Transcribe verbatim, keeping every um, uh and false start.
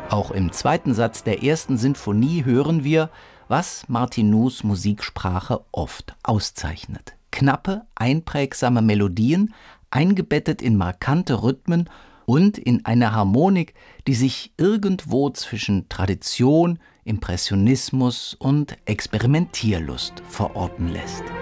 Auch im zweiten Satz der ersten Sinfonie hören wir, was Martinus Musiksprache oft auszeichnet. Knappe, einprägsame Melodien, eingebettet in markante Rhythmen und in eine Harmonik, die sich irgendwo zwischen Tradition, Impressionismus und Experimentierlust verorten lässt.